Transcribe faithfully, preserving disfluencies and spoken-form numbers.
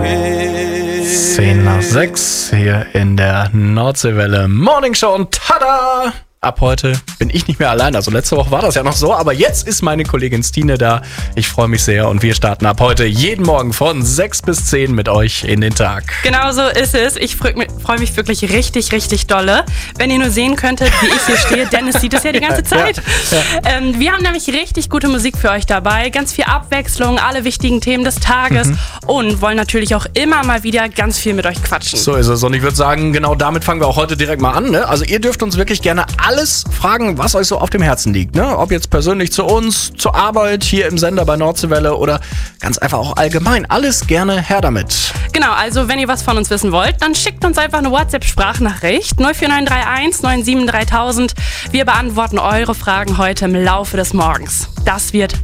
zehn nach sechs hier in der Nordseewelle Morning Show und tada! Ab heute bin ich nicht mehr allein. Also letzte Woche war das ja noch so, aber jetzt ist meine Kollegin Stine da. Ich freue mich sehr und wir starten ab heute jeden Morgen von sechs bis zehn mit euch in den Tag. Genau so ist es. Ich freue mich wirklich richtig, richtig dolle. Wenn ihr nur sehen könntet, wie ich hier stehe, Dennis sieht es ja die ganze Zeit. Ja, ja. Ähm, wir haben nämlich richtig gute Musik für euch dabei. Ganz viel Abwechslung, alle wichtigen Themen des Tages mhm. und wollen natürlich auch immer mal wieder ganz viel mit euch quatschen. So ist es und ich würde sagen, genau damit fangen wir auch heute direkt mal an. Ne? Also ihr dürft uns wirklich gerne alle Alles fragen, was euch so auf dem Herzen liegt. Ne? Ob jetzt persönlich zu uns, zur Arbeit, hier im Sender bei Nordseewelle oder ganz einfach auch allgemein. Alles gerne her damit. Genau, also wenn ihr was von uns wissen wollt, dann schickt uns einfach eine WhatsApp-Sprachnachricht null vier neun drei eins neun sieben drei tausend. Wir beantworten eure Fragen heute im Laufe des Morgens. Das wird